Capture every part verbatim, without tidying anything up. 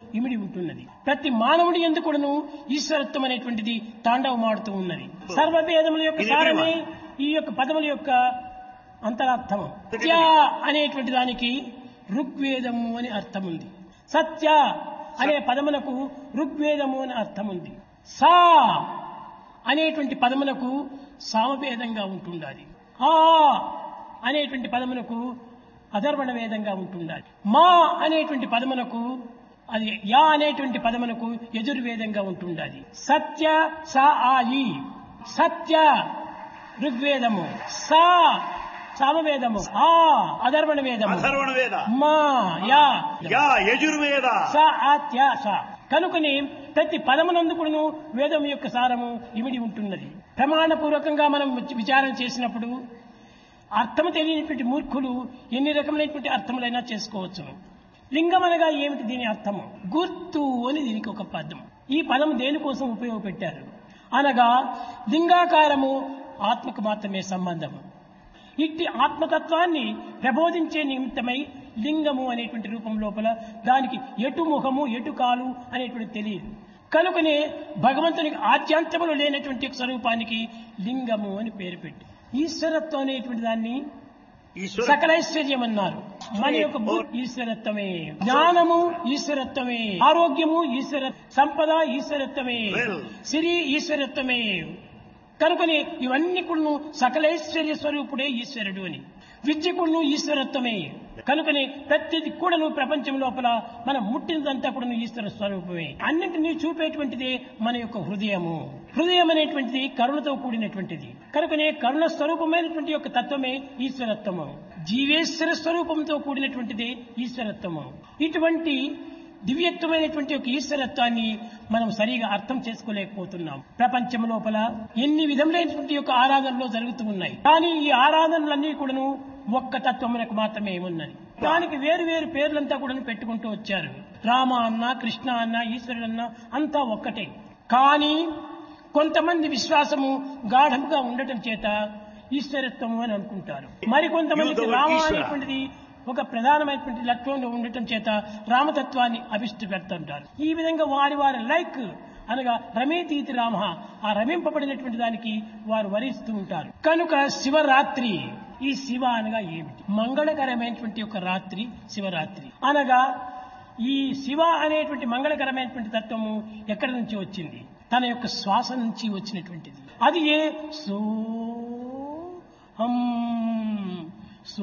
ఇమిడి ఉంటున్నది. ప్రతి మానవుడి యందు కూడాను ఈశ్వరత్వం అనేటువంటిది తాండవమాడుతూ ఉన్నది. సర్వవేదముల యొక్క సారమే ఈ యొక్క పదముల యొక్క అంతరార్థము. సత్య అనేటువంటి దానికి ఋగ్వేదము అని అర్థం ఉంది. సత్య అనే పదములకు ఋగ్వేదము అని అర్థం ఉంది. సా అనేటువంటి పదములకు సామవేదంగా ఉంటుండాలి. ఆ అనేటువంటి పదములకు అధర్వణ వేదంగా ఉంటుండాలి. మా అనేటువంటి పదములకు అది యా అనేటువంటి పదములకు యజుర్వేదంగా ఉంటుండాలి. సత్య సా ఆయి సత్య ఋగ్వేదము, సా సామవేదము, ఆ అధర్వణ వేదము, అధర్వణ వేద, మా యా యా యజుర్వేద, స ఆత్య స. కనుకని ప్రతి పదమునందుకును వేదం యొక్క సారము ఇమిడి ఉంటున్నది. ప్రమాణపూర్వకంగా మనం విచారణ చేసినప్పుడు అర్థము తెలియనటువంటి మూర్ఖులు ఎన్ని రకమైనటువంటి అర్థములైనా చేసుకోవచ్చు. లింగం అనగా ఏమిటి? దీని అర్థము గుర్తు అని దీనికి ఒక పదం. ఈ పదం దేనికోసం ఉపయోగపెట్టారు అనగా లింగాకారము ఆత్మకు మాత్రమే సంబంధము. ఇట్టి ఆత్మతత్వాన్ని ప్రబోధించే నిమిత్తమై లింగము అనేటువంటి రూపం లోపల దానికి ఎటు ముఖము ఎటు కాలు అనేటువంటి తెలియదు. కనుకనే భగవంతునికి ఆద్యాంతములు లేనటువంటి స్వరూపానికి లింగము అని పేరు పెట్టి ఈశ్వరత్వం అనేటువంటి దాన్ని సకలైశ్వర్యం అన్నారు. మన యొక్క ఈశ్వరత్వమే, జ్ఞానము ఈశ్వరత్వమే, ఆరోగ్యము ఈశ్వర, సంపద ఈశ్వరత్వమే, సిరి ఈశ్వరత్వమే. కనుకనే ఇవన్నీ కూడా సకలైశ్వర్య స్వరూపుడే ఈశ్వరుడు అని. విద్య కూడా ఈశ్వరత్వమే. కనుకనే ప్రతిది కూడాను ప్రపంచం లోపల మనం ముట్టినదంతా కూడా ఈశ్వర స్వరూపమే. అన్నింటినీ చూపేటువంటిదే మన యొక్క హృదయము. హృదయం అనేటువంటిది కరుణతో కూడినటువంటిది. కనుకనే కరుణ స్వరూపమైనటువంటి యొక్క తత్వమే ఈశ్వరత్వము. జీవేశ్వర స్వరూపంతో కూడినటువంటిదే ఈశ్వరత్వము. ఇటువంటి దివ్యత్వమైనటువంటి ఒక ఈశ్వరత్వాన్ని మనం సరిగా అర్థం చేసుకోలేకపోతున్నాం. ప్రపంచం లోపల ఎన్ని విధములైనటువంటి యొక్క ఆరాధనలు జరుగుతూ ఉన్నాయి. కానీ ఈ ఆరాధనలన్నీ కూడాను ఒక్క తత్వమునకు మాత్రమే ఉన్నది. దానికి వేరు వేరు పేర్లంతా కూడా పెట్టుకుంటూ వచ్చారు. రామ అన్న, కృష్ణ అన్న, ఈశ్వరుడు అన్న అంతా ఒక్కటే. కానీ కొంతమంది విశ్వాసము గాఢముగా ఉండటం చేత ఈశ్వరత్వము అని అనుకుంటారు. మరి కొంతమందికి రామ అనేటువంటిది ఒక ప్రధానమైనటువంటి లక్ష్యంలో ఉండటం చేత రామతత్వాన్ని అభిష్టి పెడుతుంటారు. ఈ విధంగా వారి వారి లైక్ అనగా రమేతీతి రామ, ఆ రమింపబడినటువంటి దానికి వారు వరిస్తూ ఉంటారు. కనుక శివరాత్రి, ఈ శివ అనగా ఏమిటి? మంగళకరమైనటువంటి ఒక రాత్రి శివరాత్రి అనగా ఈ శివ అనేటువంటి మంగళకరమైనటువంటి తత్వము ఎక్కడి నుంచి వచ్చింది? తన యొక్క శ్వాస నుంచి వచ్చినటువంటిది. అది ఏ సో హం సో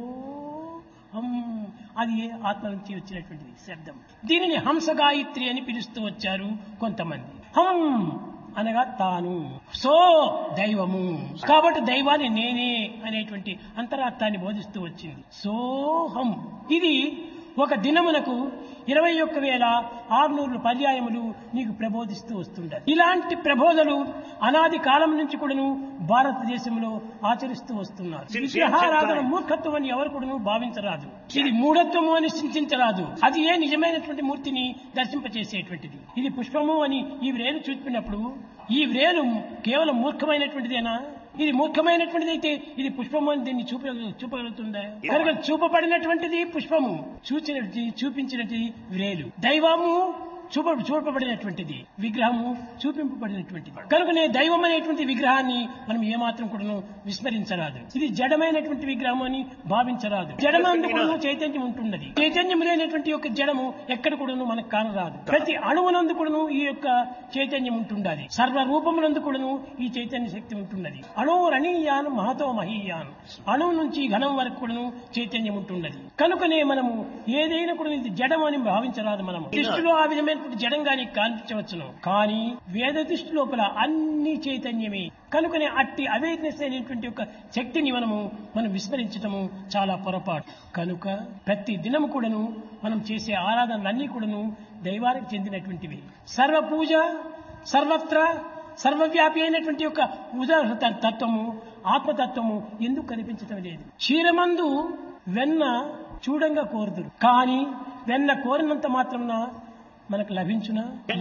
హం, అది ఏ ఆత్మ నుంచి వచ్చినటువంటిది శబ్దం. దీనిని హంస గాయత్రి అని పిలుస్తూ వచ్చారు కొంతమంది. హం అనగా తాను, సో దైవము. కాబట్టి దైవాన్ని నేనే అనేటువంటి అంతరార్థాన్ని బోధిస్తూ వచ్చింది. సోహం. ఇది ఒక దినమునకు ఇరవై ఒక్క వేల ఆరునూరు పర్యాయములు నీకు ప్రబోధిస్తూ వస్తుంటారు. ఇలాంటి ప్రబోధలు అనాది కాలం నుంచి కూడాను భారతదేశంలో ఆచరిస్తూ వస్తున్నారు. విగ్రహారాధన మూర్ఖత్వం అని ఎవరు కూడాను భావించరాదు. ఇది మూఢత్వము అని చింతించరాదు. అది ఏ నిజమైనటువంటి మూర్తిని దర్శింపచేసేటువంటిది. ఇది పుష్పము అని ఈ వ్రేలు చూపినప్పుడు ఈ వ్రేలు కేవలం మూర్ఖమైనటువంటిదేనా? ఇది మూర్ఖమైనటువంటిది అయితే ఇది పుష్పము అని దీన్ని చూప చూపగలుగుతుందా? కనుక చూపబడినటువంటిది పుష్పము, చూచినది చూపించినది వ్రేలు. దైవము చూప చూపబడినటువంటిది, విగ్రహము చూపింపబడినటువంటిది. కనుకనే దైవం అనేటువంటి విగ్రహాన్ని మనం ఏమాత్రం కూడా విస్మరించరాదు. ఇది జడమైనటువంటి విగ్రహం అని భావించరాదు. జడమందు కూడా చైతన్యం ఉంటున్నది. చైతన్యం లేనటువంటి యొక్క జడము ఎక్కడ కూడా మనకు కానరాదు. ప్రతి అణువునందు కూడాను ఈ యొక్క చైతన్యం ఉంటుండాలి. సర్వ రూపమునందు కూడాను ఈ చైతన్య శక్తి ఉంటున్నది. అణువురణీయాను మహతో మహీయాను. అణువు నుంచి ఘనం వరకు కూడాను చైతన్యం ఉంటున్నది. కనుకనే మనము ఏదైనా కూడా ఇది జడం అని భావించరాదు. మనము దృష్టిలో ఆ విధమైన జడంగా నీకు కనిపించవచ్చును. కానీ వేద దృష్టి లోపల అన్ని చైతన్యమే. కనుకనే అట్టి అవేర్నెస్ అయినటువంటి ఒక శక్తిని మనము మనం విస్మరించటము చాలా పొరపాటు. కనుక ప్రతి దినము కూడాను మనం చేసే ఆరాధనలన్నీ కూడాను దైవానికి చెందినటువంటివి. సర్వ పూజ సర్వత్ర సర్వవ్యాపి అయినటువంటి యొక్క ఉదాహరణ తత్వము, ఆత్మతత్వము ఎందుకు కనిపించటం లేదు? క్షీరమందు వెన్న చూడంగా కోరుదురు, కానీ వెన్న కోరినంత మాత్రమున మనకు లభించునా?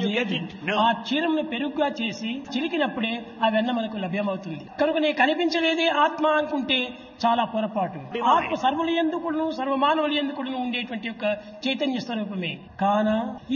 ఆ క్షీరంను పెరుగుగా చేసి చిలికినప్పుడే ఆ వెన్న మనకు లభ్యమవుతుంది. కనుక నే కనిపించలేదే ఆత్మ అనుకుంటే చాలా పొరపాటు. ఆత్మ సర్వులు ఎందుకు సర్వమానవులు ఎందుకు ఉండేటువంటి యొక్క చైతన్య స్వరూపమే. కాన